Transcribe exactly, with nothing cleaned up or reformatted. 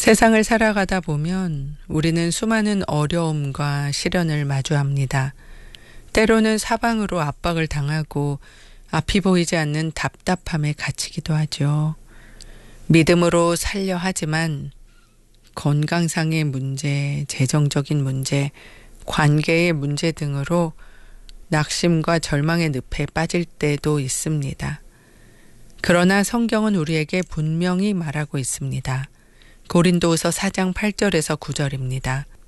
세상을 살아가다 보면 우리는 수많은 어려움과 시련을 마주합니다. 때로는 사방으로 압박을 당하고 앞이 보이지 않는 답답함에 갇히기도 하죠. 믿음으로 살려 하지만 건강상의 문제, 재정적인 문제, 관계의 문제 등으로 낙심과 절망의 늪에 빠질 때도 있습니다. 그러나 성경은 우리에게 분명히 말하고 있습니다. 고린도후서 사 장 팔 절에서 구 절입니다.